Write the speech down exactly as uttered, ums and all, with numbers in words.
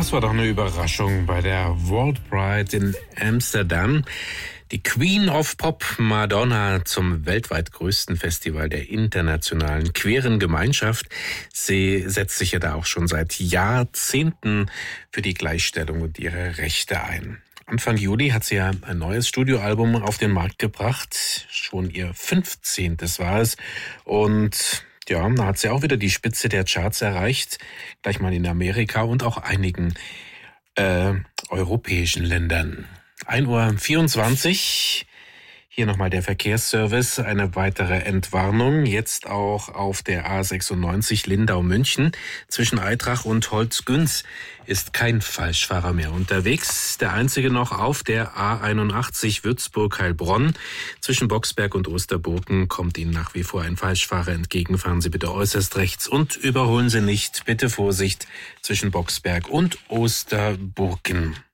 Das war doch eine Überraschung bei der World Pride in Amsterdam. Die Queen of Pop, Madonna, zum weltweit größten Festival der internationalen queeren Gemeinschaft. Sie setzt sich ja da auch schon seit Jahrzehnten für die Gleichstellung und ihre Rechte ein. Anfang Juli hat sie ja ein neues Studioalbum auf den Markt gebracht. Schon ihr fünfzehntes war es. Und ja, da hat sie auch wieder die Spitze der Charts erreicht. Gleich mal in Amerika und auch einigen äh, europäischen Ländern. ein Uhr vierundzwanzig. Hier nochmal der Verkehrsservice. Eine weitere Entwarnung. Jetzt auch auf der A sechsundneunzig Lindau-München. Zwischen Aitrach und Holzgünz ist kein Falschfahrer mehr unterwegs. Der einzige noch auf der A einundachtzig Würzburg-Heilbronn. Zwischen Boxberg und Osterburgen kommt Ihnen nach wie vor ein Falschfahrer entgegen. Fahren Sie bitte äußerst rechts und überholen Sie nicht. Bitte Vorsicht zwischen Boxberg und Osterburgen.